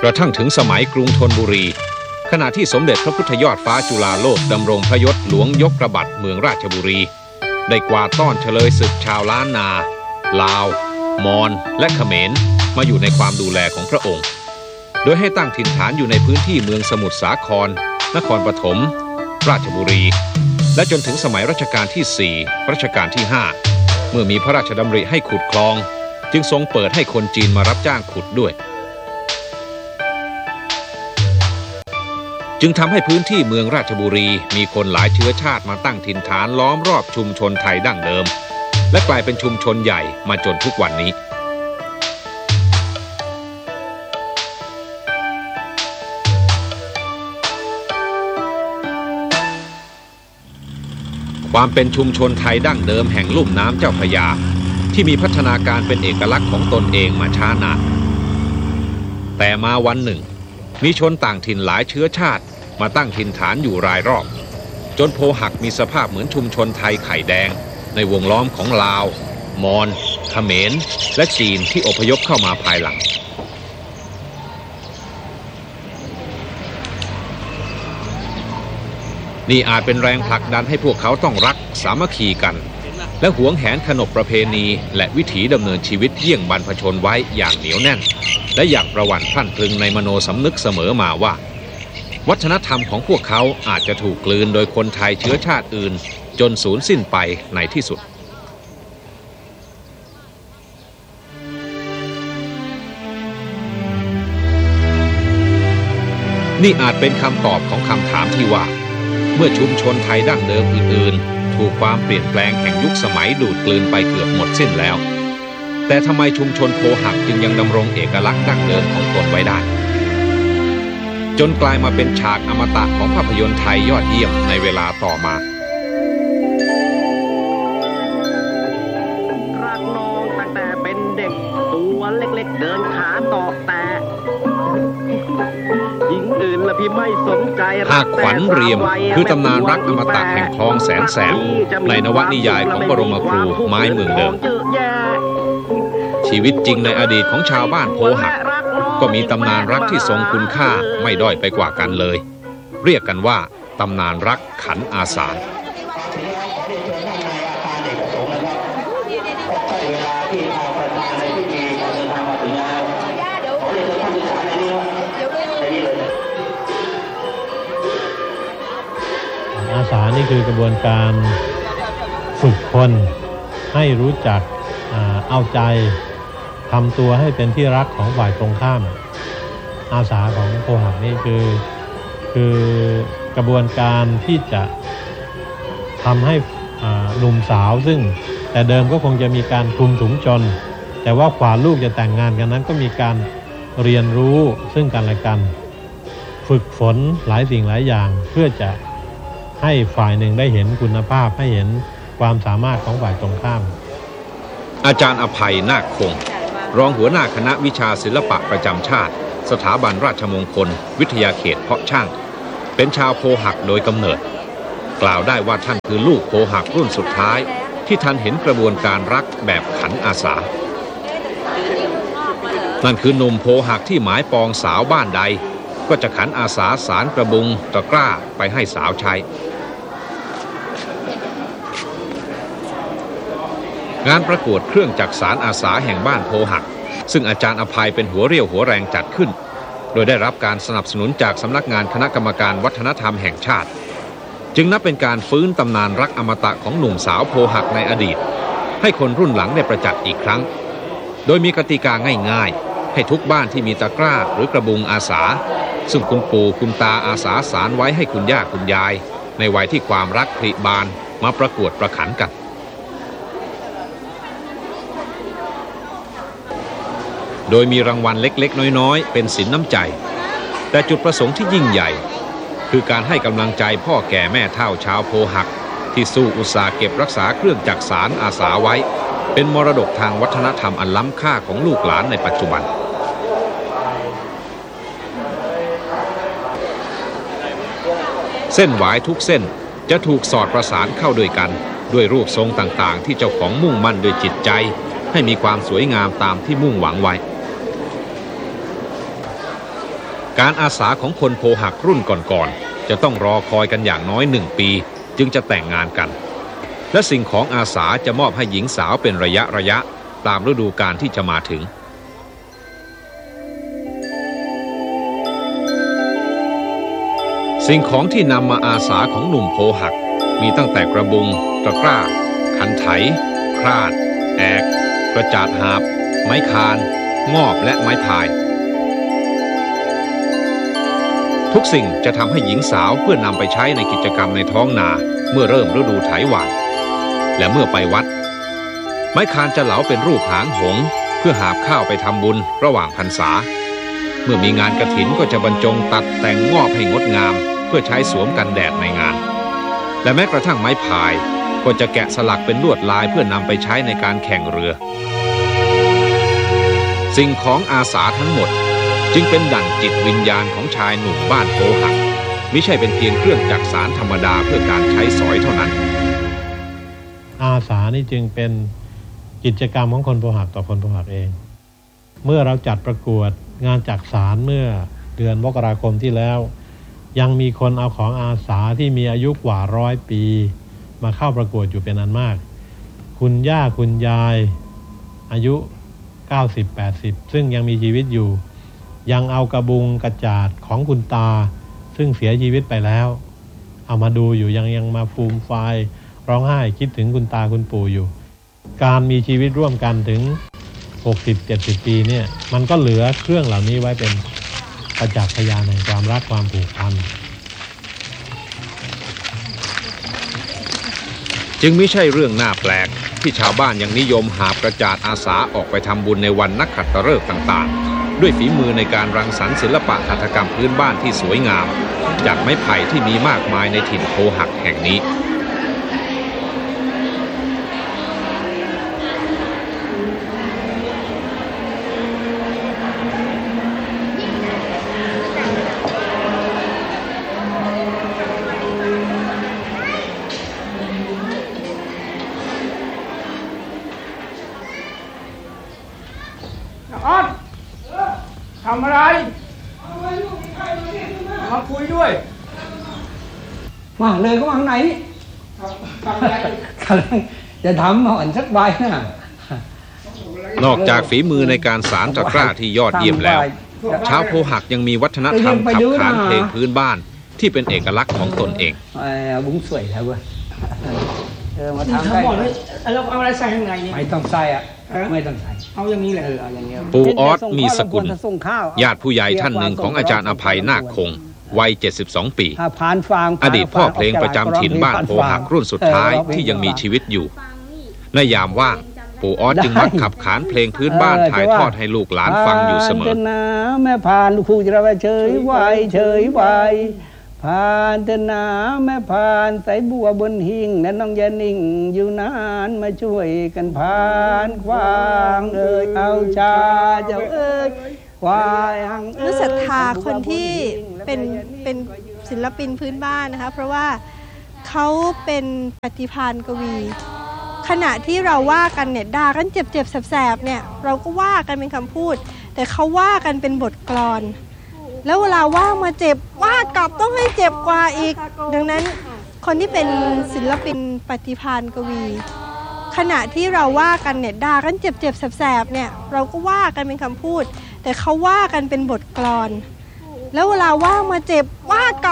ระทั่งถึงสมัยกรุงธนบุรีขณะที่สมเด็จพระพุทธยอดฟ้าจุฬาโลกดำรงพระยศหลวงยกกระบัดเมืองราชบุรีได้กวาดต้อนเฉลยศึกชาวล้านนาลาวมอญและเขมรมาอยู่ในความดูแลของพระองค์โดยให้ตั้งถิ่นฐานอยู่ในพื้นที่เมืองสมุทรสาครนครปฐมราชบุรีและจนถึงสมัยรัชกาลที่4รัชกาลที่5เมื่อมีพระราชดำริให้ขุดคลองจึงทรงเปิดให้คนจีนมารับจ้างขุดด้วยจึงทำให้พื้นที่เมืองราชบุรีมีคนหลายเชื้อชาติมาตั้งถิ่นฐานล้อมรอบชุมชนไทยดั้งเดิมและกลายเป็นชุมชนใหญ่มาจนทุกวันนี้ความเป็นชุมชนไทยดั้งเดิมแห่งลุ่มน้ำเจ้าพระยาที่มีพัฒนาการเป็นเอกลักษณ์ของตนเองมาช้านานแต่มาวันหนึ่งมีชนต่างถิ่นหลายเชื้อชาติมาตั้งถิ่นฐานอยู่รายรอบจนโพหักมีสภาพเหมือนชุมชนไทยไข่แดงในวงล้อมของลาวมอญเขมรและจีนที่อพยพเข้ามาภายหลังนี่อาจเป็นแรงผลักดันให้พวกเขาต้องรักสามัคคีกันและหวงแหนขนบประเพณีและวิถีดำเนินชีวิตเยี่ยงบรรพชนไว้อย่างเหนียวแน่นและอย่างประวัติพรั่นพรึงในมโนสำนึกเสมอมาว่าวัฒนธรรมของพวกเขาอาจจะถูกกลืนโดยคนไทยเชื้อชาติอื่นจนสูญสิ้นไปในที่สุดนี่อาจเป็นคำตอบของคำถามที่ว่าเมื่อชุมชนไทยดั้งเดิมอื่นๆถูกความเปลี่ยนแปลงแห่งยุคสมัยดูดกลืนไปเกือบหมดสิ้นแล้วแต่ทำไมชุมชนโพหักจึงยังดำรงเอกลักษณ์ดั้งเดิมของตนไว้ได้จนกลายมาเป็นฉากอมตะของภาพยนตร์ไทยยอดเยี่ยมในเวลาต่อมารักน้องตั้งแต่เป็นเด็กตัวเล็กๆเดินขาตอกแต่หญิงอื่นละพี่ไม่สนใจหากขวัญเรียมคือตำนานรักอมตะแห่งคลองแสนแสบในนวนิยายของบรมครูไม้เมืองเดิมชีวิตจริงในอดีตของชาวบ้านโพหักก็มีตำนานรักที่ทรงคุณค่าไม่ด้อยไปกว่ากันเลยเรียกกันว่าตำนานรักขันอาสาอาสานี่คือกระบวนการฝึกคนให้รู้จักเอาใจทำตัวให้เป็นที่รักของฝ่ายตรงข้ามอาสาของโพหักนี่คือกระบวนการที่จะทำให้หนุ่มสาวซึ่งแต่เดิมก็คงจะมีการคลุมถุงชนแต่ว่าฝ่ายลูกจะแต่งงานกันนั้นก็มีการเรียนรู้ซึ่งกันและกันฝึกฝนหลายสิ่งหลายอย่างเพื่อจะให้ฝ่ายหนึ่งได้เห็นคุณภาพให้เห็นความสามารถของฝ่ายตรงข้ามอาจารย์อภัยนาคคงรองหัวหน้าคณะวิชาศิลปะประจำชาติสถาบันราชมงคลวิทยาเขตเพาะช่างเป็นชาวโพหักโดยกำเนิดกล่าวได้ว่าท่านคือลูกโพหักรุ่นสุดท้ายที่ท่านเห็นกระบวนการรักแบบขันอาสานั่นคือหนุ่มโพหักที่หมายปองสาวบ้านใดก็จะขันอาสาสารกระบุงตะกร้าไปให้สาวใช้งานประกวดเครื่องจักสานอาสาแห่งบ้านโพหักซึ่งอาจารย์อภัยเป็นหัวเรี่ยวหัวแรงจัดขึ้นโดยได้รับการสนับสนุนจากสำนักงานคณะกรรมการวัฒนธรรมแห่งชาติจึงนับเป็นการฟื้นตำนานรักอมตะของหนุ่มสาวโพหักในอดีตให้คนรุ่นหลังได้ประจักษ์อีกครั้งโดยมีกติกาง่ายๆให้ทุกบ้านที่มีตะกร้าหรือกระบุงอาสาซึ่งคุณปู่คุณตาอาสาสารไว้ให้คุณย่าคุณยายในวัยที่ความรักผลิบานมาประกวดประขันกันโดยมีรางวัลเล็กๆน้อยๆเป็นสินน้ำใจแต่จุดประสงค์ที่ยิ่งใหญ่คือการให้กำลังใจพ่อแก่แม่เฒ่าชาวโพหักที่สู้อุตสาหเก็บรักษาเครื่องจักสานอาสาไว้เป็นมรดกทางวัฒนธรรมอันล้ำค่าของลูกหลานในปัจจุบันเส้นหวายทุกเส้นจะถูกสอดประสานเข้าด้วยกันด้วยรูปทรงต่างๆที่เจ้าของมุ่งมั่นด้วยจิตใจให้มีความสวยงามตามที่มุ่งหวังไว้การอาสาของคนโพหักรุ่นก่อนๆจะต้องรอคอยกันอย่างน้อย1 ปีจึงจะแต่งงานกันและสิ่งของอาสาจะมอบให้หญิงสาวเป็นระยะตามฤดูกาลที่จะมาถึงสิ่งของที่นำมาอาสาของหนุ่มโพหักมีตั้งแต่กระบุงตะกร้าขันไถคราดแอกกระจาดหาบไม้คานงอบและไม้พายทุกสิ่งจะทำให้หญิงสาวเพื่อนำไปใช้ในกิจกรรมในท้องนาเมื่อเริ่มฤดูไถหว่านและเมื่อไปวัดไม้คานจะเหลาเป็นรูปหางหงส์เพื่อหาบข้าวไปทำบุญระหว่างพรรษาเมื่อมีงานกฐินก็จะบรรจงตัดแต่งงอบให้งดงามเพื่อใช้สวมกันแดดในงานและแม้กระทั่งไม้พายก็จะแกะสลักเป็นลวดลายเพื่อนำไปใช้ในการแข่งเรือสิ่งของอาสาทั้งหมดจึงเป็นดั่งจิตวิญญาณของชายหนุ่มบ้านโพหักมิใช่เป็นเพียงเครื่องจักสานธรรมดาเพื่อการใช้สอยเท่านั้นอาสานี่จึงเป็นกิจกรรมของคนโพหักต่อคนโพหักเองเมื่อเราจัดประกวดงานจักสานเมื่อเดือนมกราคมที่แล้วยังมีคนเอาของอาสาที่มีอายุกว่า100 ปีมาเข้าประกวดอยู่เป็นอันมากคุณย่าคุณยายอายุ90-80ซึ่งยังมีชีวิตอยู่ยังเอากระบุงกระจาดของคุณตาซึ่งเสียชีวิตไปแล้วเอามาดูอยู่ยังมาฟูมฟายร้องไห้คิดถึงคุณตาคุณปู่อยู่การมีชีวิตร่วมกันถึง60-70 ปีเนี่ยมันก็เหลือเครื่องเหล่านี้ไว้เป็นประจักษ์พยานแห่งความรักความผูกพันจึงไม่ใช่เรื่องน่าแปลกที่ชาวบ้านยังนิยมหาบกระจาดอาสาออกไปทำบุญในวันนักขัตฤกษ์ต่างๆด้วยฝีมือในการรังสรรค์ศิลปะหัตถกรรมพื้นบ้านที่สวยงามจากไม้ไผ่ที่มีมากมายในถิ่นโพหักแห่งนี้ออดทำอะไรมาคุยด้วยมาเลยก็มาข้างในนี่กำลังจะทำอ่อนสักใบนะนอกจากฝีมือในการสานตะกร้าที่ยอดเยี่ยมแล้วชาวโพหักยังมีวัฒนธรรมขับขานเพลงพื้นบ้านที่เป็นเอกลักษณ์ของตนเองบุ้งสวยแล้วเว้ยมาทำได้เราเอาอะไรใส่ข้างในนี่ไม่ต้องใส่อ่ะไม่ต้องใส่เอาอย่างนี้เลยเอาอย่างนี้ปู่ออสมีสกุลญาติผู้ใหญ่ท่านหนึ่งของอาจารย์อภัยนาคคงวัย72 ปีอดีตพ่อเพลงประจำถิ่นบ้านโพหักรุ่นสุดท้ายที่ยังมีชีวิตอยู่ในยามว่างปู่ออสจึงมักขับขานเพลงพื้นบ้านถ่ายทอดให้ลูกหลานฟังอยู่เสมอแม่พานลูกผู้จะไปเฉยไว้เฉยไว้พานเถนาแม่พานใส่บัวบนหิ่งและน้องยานิ่งอยู่นานมาช่วยกันพานควางเอาชาเจ้าควายหังรู้ศรัทธาคนที่เป็นศิลปินพื้นบ้านนะคะเพราะว่าเขาเป็นปฏิภาณกวีขณะที่เราว่ากันเนี่ยด่ากันเจ็บๆแสบๆเนี่ยเราก็ว่ากันเป็นคำพูดแต่เขาว่ากันเป็นบทกลอนแล้วเวลาว่ามาเจ็บว่ากลับต้องให้เจ็บกว่าอีกดังนั้นคนที่เป็นศิลปินปฏิภาณกวีขณะที่เราว่ากันเนี่ยด่ากันเจ็บๆแสบๆเนี่ยเราก็ว่ากันเป็นคำพูดแต่เขาว่ากันเป็นบทกลอนแล้วเวลาว่ามาเจ็บว่ากลับ